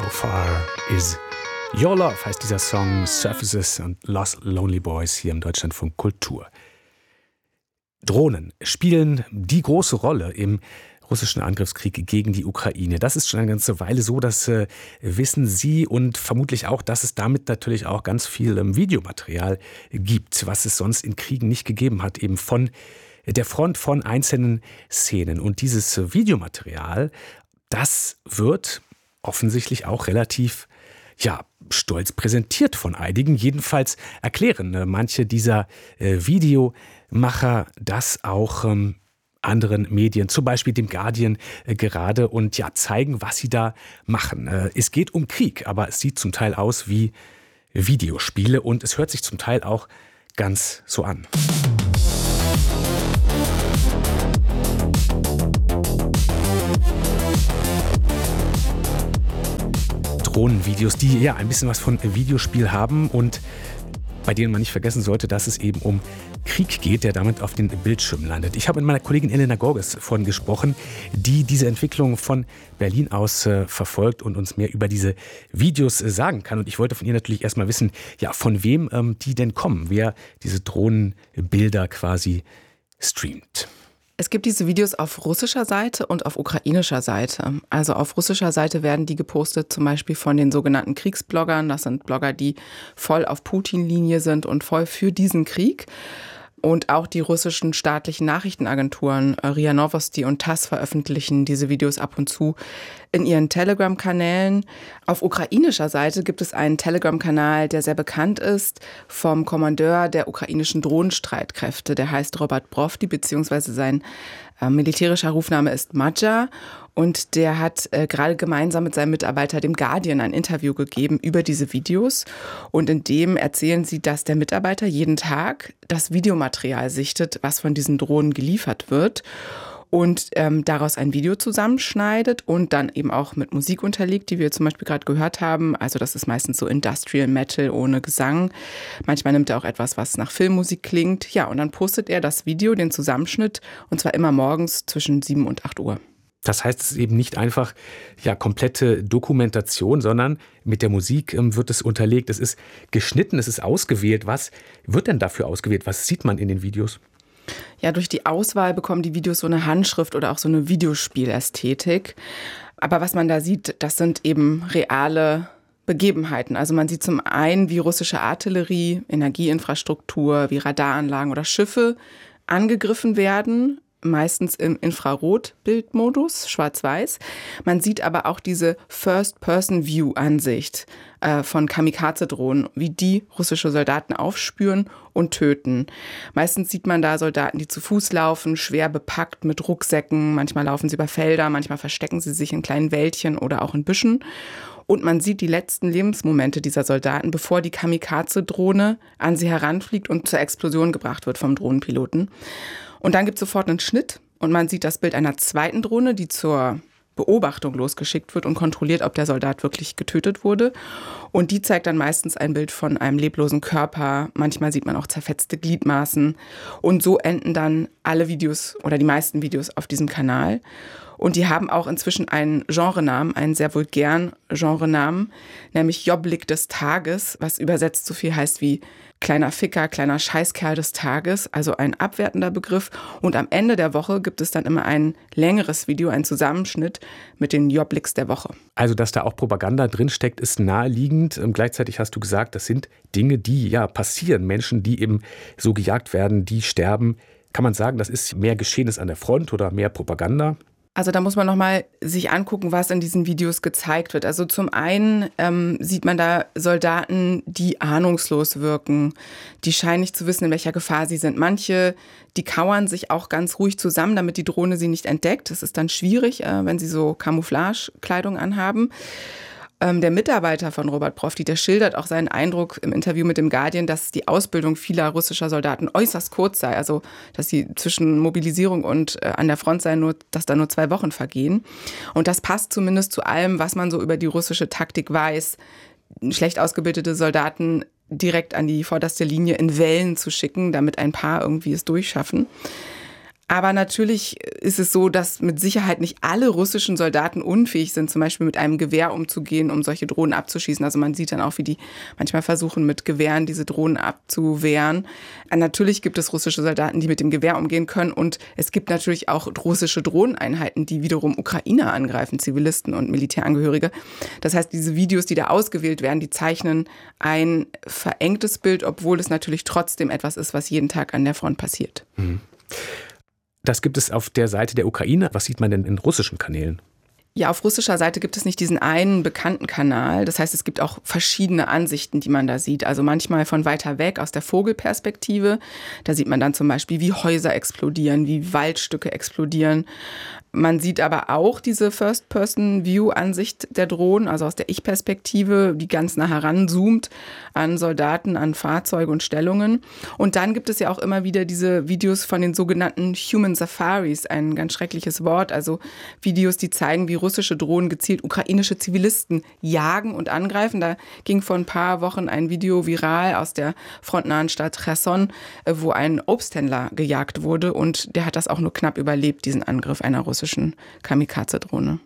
far is your love heißt dieser Song, Surfaces und Lost Lonely Boys hier im Deutschlandfunk Kultur. Drohnen spielen die große Rolle im russischen Angriffskrieg gegen die Ukraine. Das ist schon eine ganze Weile so, das wissen Sie und vermutlich auch, dass es damit natürlich auch ganz viel Videomaterial gibt, was es sonst in Kriegen nicht gegeben hat, eben von der Front von einzelnen Szenen. Und dieses Videomaterial, das wird offensichtlich auch relativ stolz präsentiert von einigen. Jedenfalls erklären manche dieser Videomacher das auch anderen Medien, zum Beispiel dem Guardian gerade, und zeigen, was sie da machen. Es geht um Krieg, aber es sieht zum Teil aus wie Videospiele und es hört sich zum Teil auch ganz so an. Drohnenvideos, die ein bisschen was von Videospiel haben und bei denen man nicht vergessen sollte, dass es eben um Krieg geht, der damit auf den Bildschirmen landet. Ich habe mit meiner Kollegin Elena Gorges von gesprochen, die diese Entwicklung von Berlin aus verfolgt und uns mehr über diese Videos sagen kann. Und ich wollte von ihr natürlich erstmal wissen, von wem die denn kommen, wer diese Drohnenbilder quasi streamt. Es gibt diese Videos auf russischer Seite und auf ukrainischer Seite. Also auf russischer Seite werden die gepostet zum Beispiel von den sogenannten Kriegsbloggern. Das sind Blogger, die voll auf Putin-Linie sind und voll für diesen Krieg. Und auch die russischen staatlichen Nachrichtenagenturen RIA Novosti und TASS veröffentlichen diese Videos ab und zu in ihren Telegram-Kanälen. Auf ukrainischer Seite gibt es einen Telegram-Kanal, der sehr bekannt ist, vom Kommandeur der ukrainischen Drohnenstreitkräfte. Der heißt Robert Brovdi, beziehungsweise sein militärischer Rufname ist Madja. Und der hat gerade gemeinsam mit seinem Mitarbeiter, dem Guardian, ein Interview gegeben über diese Videos. Und in dem erzählen sie, dass der Mitarbeiter jeden Tag das Videomaterial sichtet, was von diesen Drohnen geliefert wird. Und daraus ein Video zusammenschneidet und dann eben auch mit Musik unterlegt, die wir zum Beispiel gerade gehört haben. Also das ist meistens so Industrial Metal ohne Gesang. Manchmal nimmt er auch etwas, was nach Filmmusik klingt. Ja, und dann postet er das Video, den Zusammenschnitt, und zwar immer morgens zwischen 7 und 8 Uhr. Das heißt, es ist eben nicht einfach komplette Dokumentation, sondern mit der Musik wird es unterlegt. Es ist geschnitten, es ist ausgewählt. Was wird denn dafür ausgewählt? Was sieht man in den Videos? Ja, durch die Auswahl bekommen die Videos so eine Handschrift oder auch so eine Videospielästhetik. Aber was man da sieht, das sind eben reale Begebenheiten. Also man sieht zum einen, wie russische Artillerie, Energieinfrastruktur, wie Radaranlagen oder Schiffe angegriffen werden, meistens im Infrarotbildmodus, schwarz-weiß. Man sieht aber auch diese First-Person-View-Ansicht von Kamikaze-Drohnen, wie die russische Soldaten aufspüren und töten. Meistens sieht man da Soldaten, die zu Fuß laufen, schwer bepackt mit Rucksäcken. Manchmal laufen sie über Felder, manchmal verstecken sie sich in kleinen Wäldchen oder auch in Büschen. Und man sieht die letzten Lebensmomente dieser Soldaten, bevor die Kamikaze-Drohne an sie heranfliegt und zur Explosion gebracht wird vom Drohnenpiloten. Und dann gibt es sofort einen Schnitt und man sieht das Bild einer zweiten Drohne, die zur Beobachtung losgeschickt wird und kontrolliert, ob der Soldat wirklich getötet wurde. Und die zeigt dann meistens ein Bild von einem leblosen Körper. Manchmal sieht man auch zerfetzte Gliedmaßen. Und so enden dann alle Videos oder die meisten Videos auf diesem Kanal. Und die haben auch inzwischen einen Genrenamen, einen sehr vulgären Genrenamen, nämlich Joblik des Tages, was übersetzt so viel heißt wie kleiner Ficker, kleiner Scheißkerl des Tages, also ein abwertender Begriff. Und am Ende der Woche gibt es dann immer ein längeres Video, einen Zusammenschnitt mit den Jobliks der Woche. Also, dass da auch Propaganda drinsteckt, ist naheliegend. Gleichzeitig hast du gesagt, das sind Dinge, die passieren. Menschen, die eben so gejagt werden, die sterben. Kann man sagen, das ist mehr Geschehenes an der Front oder mehr Propaganda? Also da muss man nochmal sich angucken, was in diesen Videos gezeigt wird. Also zum einen sieht man da Soldaten, die ahnungslos wirken. Die scheinen nicht zu wissen, in welcher Gefahr sie sind. Manche, die kauern sich auch ganz ruhig zusammen, damit die Drohne sie nicht entdeckt. Das ist dann schwierig, wenn sie so Camouflage-Kleidung anhaben. Der Mitarbeiter von Robert Brovdi, der schildert auch seinen Eindruck im Interview mit dem Guardian, dass die Ausbildung vieler russischer Soldaten äußerst kurz sei. Also, dass sie zwischen Mobilisierung und an der Front seien, dass da nur 2 Wochen vergehen. Und das passt zumindest zu allem, was man so über die russische Taktik weiß. Schlecht ausgebildete Soldaten direkt an die vorderste Linie in Wellen zu schicken, damit ein paar irgendwie es durchschaffen. Aber natürlich ist es so, dass mit Sicherheit nicht alle russischen Soldaten unfähig sind, zum Beispiel mit einem Gewehr umzugehen, um solche Drohnen abzuschießen. Also man sieht dann auch, wie die manchmal versuchen, mit Gewehren diese Drohnen abzuwehren. Natürlich gibt es russische Soldaten, die mit dem Gewehr umgehen können. Und es gibt natürlich auch russische Drohneneinheiten, die wiederum Ukrainer angreifen, Zivilisten und Militärangehörige. Das heißt, diese Videos, die da ausgewählt werden, die zeichnen ein verengtes Bild, obwohl es natürlich trotzdem etwas ist, was jeden Tag an der Front passiert. Mhm. Das gibt es auf der Seite der Ukraine. Was sieht man denn in russischen Kanälen? Ja, auf russischer Seite gibt es nicht diesen einen bekannten Kanal. Das heißt, es gibt auch verschiedene Ansichten, die man da sieht. Also manchmal von weiter weg aus der Vogelperspektive. Da sieht man dann zum Beispiel, wie Häuser explodieren, wie Waldstücke explodieren. Man sieht aber auch diese First-Person-View-Ansicht der Drohnen, also aus der Ich-Perspektive, die ganz nah heranzoomt an Soldaten, an Fahrzeuge und Stellungen. Und dann gibt es ja auch immer wieder diese Videos von den sogenannten Human Safaris, ein ganz schreckliches Wort, also Videos, die zeigen, wie russische Drohnen gezielt ukrainische Zivilisten jagen und angreifen. Da ging vor ein paar Wochen ein Video viral aus der frontnahen Stadt Cherson, wo ein Obsthändler gejagt wurde und der hat das auch nur knapp überlebt, diesen Angriff einer russischen Kamikaze-Drohne.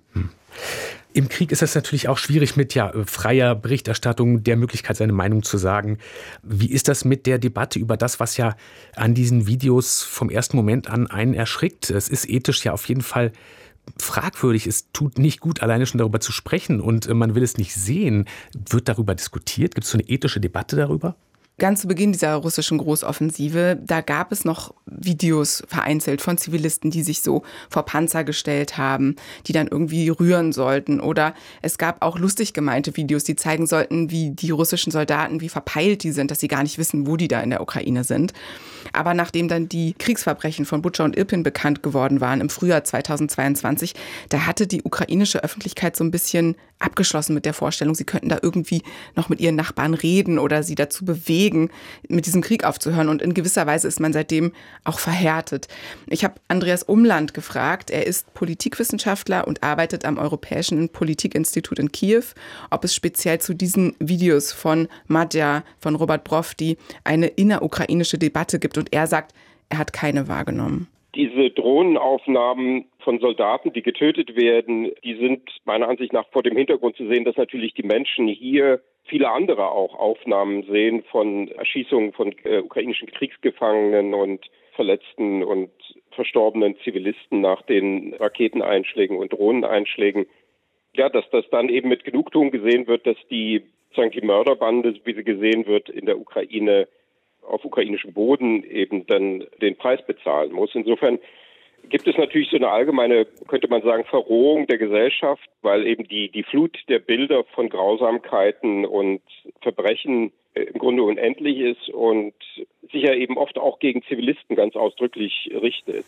Im Krieg ist es natürlich auch schwierig mit freier Berichterstattung, der Möglichkeit, seine Meinung zu sagen. Wie ist das mit der Debatte über das, was ja an diesen Videos vom ersten Moment an einen erschrickt? Es ist ethisch ja auf jeden Fall fragwürdig. Es tut nicht gut, alleine schon darüber zu sprechen und man will es nicht sehen. Wird darüber diskutiert? Gibt es so eine ethische Debatte darüber? Ganz zu Beginn dieser russischen Großoffensive, da gab es noch Videos vereinzelt von Zivilisten, die sich so vor Panzer gestellt haben, die dann irgendwie rühren sollten. Oder es gab auch lustig gemeinte Videos, die zeigen sollten, wie die russischen Soldaten, wie verpeilt die sind, dass sie gar nicht wissen, wo die da in der Ukraine sind. Aber nachdem dann die Kriegsverbrechen von Butscha und Irpin bekannt geworden waren im Frühjahr 2022, da hatte die ukrainische Öffentlichkeit so ein bisschen abgeschlossen mit der Vorstellung, sie könnten da irgendwie noch mit ihren Nachbarn reden oder sie dazu bewegen, mit diesem Krieg aufzuhören. Und in gewisser Weise ist man seitdem auch verhärtet. Ich habe Andreas Umland gefragt, er ist Politikwissenschaftler und arbeitet am Europäischen Politikinstitut in Kiew, ob es speziell zu diesen Videos von Madja, von Robert Brovdi eine innerukrainische Debatte gibt. Und er sagt, er hat keine wahrgenommen. Diese Drohnenaufnahmen von Soldaten, die getötet werden, die sind meiner Ansicht nach vor dem Hintergrund zu sehen, dass natürlich die Menschen hier viele andere auch Aufnahmen sehen von Erschießungen von ukrainischen Kriegsgefangenen und verletzten und verstorbenen Zivilisten nach den Raketeneinschlägen und Drohneneinschlägen. Ja, dass das dann eben mit Genugtuung gesehen wird, dass die Mörderbande, wie sie gesehen wird, in der Ukraine auf ukrainischem Boden eben dann den Preis bezahlen muss. Insofern gibt es natürlich so eine allgemeine, könnte man sagen, Verrohung der Gesellschaft, weil eben die Flut der Bilder von Grausamkeiten und Verbrechen im Grunde unendlich ist und sich ja eben oft auch gegen Zivilisten ganz ausdrücklich richtet.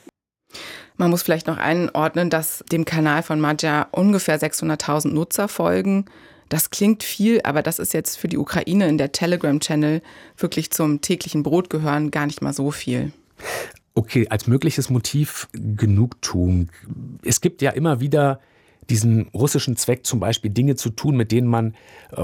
Man muss vielleicht noch einordnen, dass dem Kanal von Madja ungefähr 600.000 Nutzer folgen. Das klingt viel, aber das ist jetzt für die Ukraine in der Telegram-Channel wirklich zum täglichen Brot gehören gar nicht mal so viel. Okay, als mögliches Motiv Genugtuung. Es gibt ja immer wieder diesen russischen Zweck, zum Beispiel Dinge zu tun, mit denen man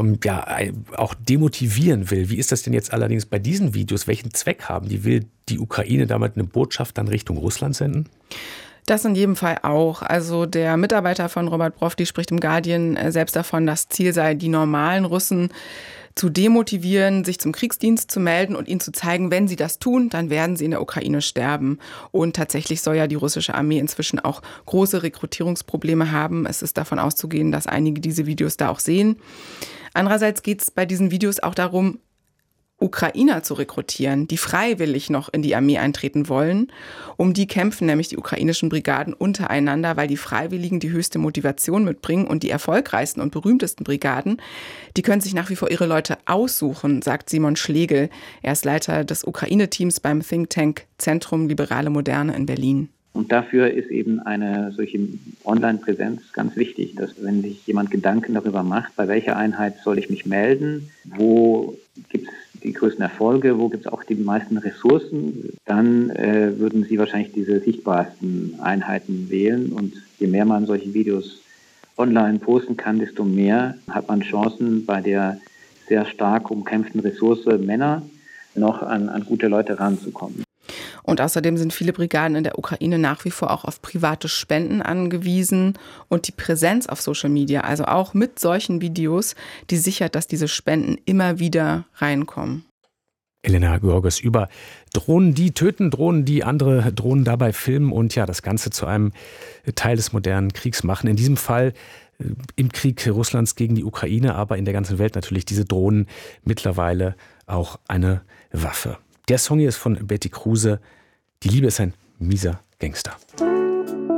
auch demotivieren will. Wie ist das denn jetzt allerdings bei diesen Videos? Welchen Zweck haben die? Will die Ukraine damit eine Botschaft dann Richtung Russland senden? Das in jedem Fall auch. Also der Mitarbeiter von Robert Brovdi spricht im Guardian selbst davon, das Ziel sei, die normalen Russen zu demotivieren, sich zum Kriegsdienst zu melden und ihnen zu zeigen, wenn sie das tun, dann werden sie in der Ukraine sterben. Und tatsächlich soll ja die russische Armee inzwischen auch große Rekrutierungsprobleme haben. Es ist davon auszugehen, dass einige diese Videos da auch sehen. Andererseits geht es bei diesen Videos auch darum, Ukrainer zu rekrutieren, die freiwillig noch in die Armee eintreten wollen. Um die kämpfen nämlich die ukrainischen Brigaden untereinander, weil die Freiwilligen die höchste Motivation mitbringen und die erfolgreichsten und berühmtesten Brigaden, die können sich nach wie vor ihre Leute aussuchen, sagt Simon Schlegel. Er ist Leiter des Ukraine-Teams beim Think Tank Zentrum Liberale Moderne in Berlin. Und dafür ist eben eine solche Online-Präsenz ganz wichtig, dass wenn sich jemand Gedanken darüber macht, bei welcher Einheit soll ich mich melden, wo gibt es die größten Erfolge, wo gibt es auch die meisten Ressourcen, dann würden sie wahrscheinlich diese sichtbarsten Einheiten wählen. Und je mehr man solche Videos online posten kann, desto mehr hat man Chancen, bei der sehr stark umkämpften Ressource Männer noch an gute Leute ranzukommen. Und außerdem sind viele Brigaden in der Ukraine nach wie vor auch auf private Spenden angewiesen. Und die Präsenz auf Social Media, also auch mit solchen Videos, die sichert, dass diese Spenden immer wieder reinkommen. Elena Georges über Drohnen, die töten, Drohnen, die andere Drohnen dabei filmen und ja, das Ganze zu einem Teil des modernen Kriegs machen. In diesem Fall im Krieg Russlands gegen die Ukraine, aber in der ganzen Welt natürlich diese Drohnen mittlerweile auch eine Waffe. Der Song hier ist von Betty Kruse. Die Liebe ist ein mieser Gangster.